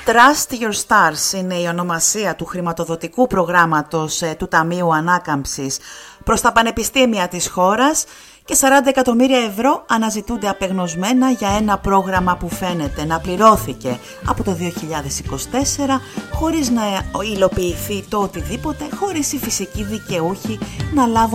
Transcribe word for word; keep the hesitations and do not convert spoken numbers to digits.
Trust Your Stars είναι η ονομασία του χρηματοδοτικού προγράμματος ε, του Ταμείου Ανάκαμψης προς τα πανεπιστήμια της χώρας και σαράντα εκατομμύρια ευρώ αναζητούνται απεγνωσμένα για ένα πρόγραμμα που φαίνεται να πληρώθηκε από το δύο χιλιάδες είκοσι τέσσερα χωρίς να υλοποιηθεί το οτιδήποτε, χωρίς οι φυσικοί δικαιούχοι να λάβουν